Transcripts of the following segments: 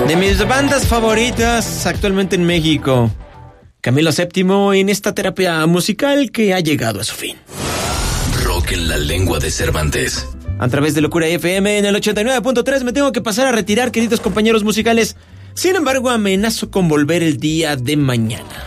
De mis bandas favoritas actualmente en México, Camilo VII, en esta terapia musical que ha llegado a su fin. Rock en la lengua de Cervantes. A través de Locura FM en el 89.3 me tengo que pasar a retirar, queridos compañeros musicales. Sin embargo, amenazo con volver el día de mañana.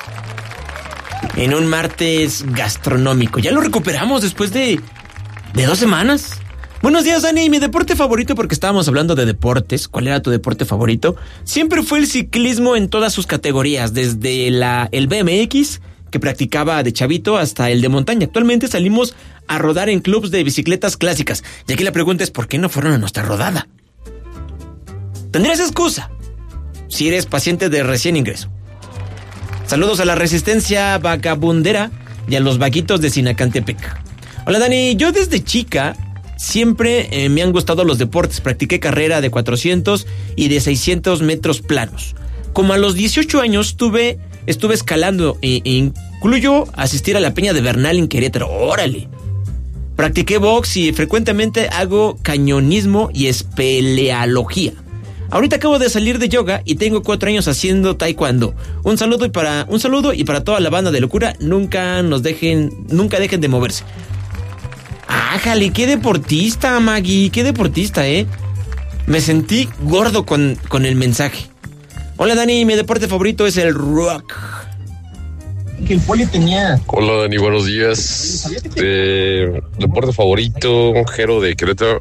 En un martes gastronómico. Ya lo recuperamos después de 2 semanas. Buenos días, Dani. Mi deporte favorito, porque estábamos hablando de deportes. ¿Cuál era tu deporte favorito? Siempre fue el ciclismo en todas sus categorías, desde el BMX, que practicaba de chavito, hasta el de montaña. Actualmente salimos a rodar en clubs de bicicletas clásicas. Y aquí la pregunta es, ¿por qué no fueron a nuestra rodada? ¿Tendrías excusa si eres paciente de recién ingreso? Saludos a la resistencia vagabundera y a los vaguitos de Sinacantepec. Hola, Dani. Yo desde chica siempre me han gustado los deportes. Practiqué carrera de 400 y de 600 metros planos. Como a los 18 años estuve escalando e incluyo asistir a la Peña de Bernal en Querétaro. ¡Órale! Practiqué box y frecuentemente hago cañonismo y espeleología. Ahorita acabo de salir de yoga y tengo 4 años haciendo taekwondo. Un saludo y para toda la banda de Locura. Nunca dejen de moverse. ¡Ájale! ¡Qué deportista, Maggie! ¡Qué deportista, Me sentí gordo con el mensaje. Hola, Dani. Mi deporte favorito es el rock. Que el Poli tenía. Hola, Dani. Buenos días. Deporte favorito, Jero de Querétaro.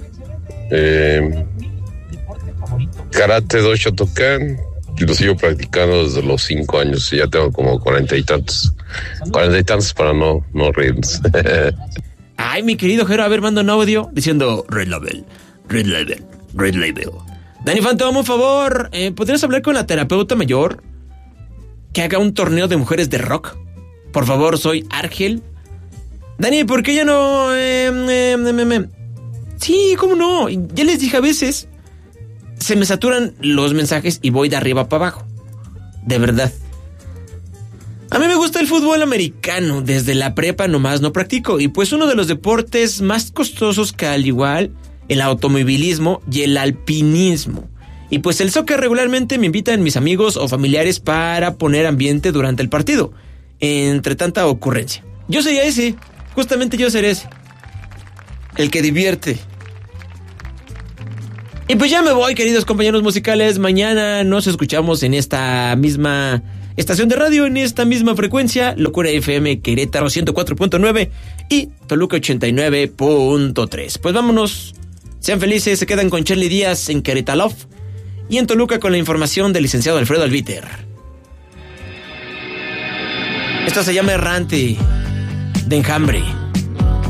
Karate Do Shotokan. Y lo sigo practicando desde los 5 años. Y ya tengo como 40 y tantos para no reírnos. Ay, mi querido Jero, a ver, manda un audio diciendo Red Label. Dani Fantoma, un favor, ¿podrías hablar con la terapeuta mayor que haga un torneo de mujeres de rock? Por favor, soy Argel. Dani, ¿por qué ya no? Sí, ¿cómo no? Ya les dije, a veces se me saturan los mensajes y voy de arriba para abajo. De verdad. A mí me gusta el fútbol americano. Desde la prepa nomás no practico. Y pues uno de los deportes más costosos que al igual el automovilismo y el alpinismo. Y pues el soccer regularmente me invitan mis amigos o familiares para poner ambiente durante el partido. Entre tanta ocurrencia. Yo sería ese. Justamente yo seré ese. El que divierte. Y pues ya me voy, queridos compañeros musicales. Mañana nos escuchamos en esta misma estación de radio, en esta misma frecuencia. Locura FM Querétaro 104.9 y Toluca 89.3. Pues vámonos. Sean felices, se quedan con Charlie Díaz en Querétaro y en Toluca con la información del licenciado Alfredo Albiter. Esto se llama Errante de Enjambre.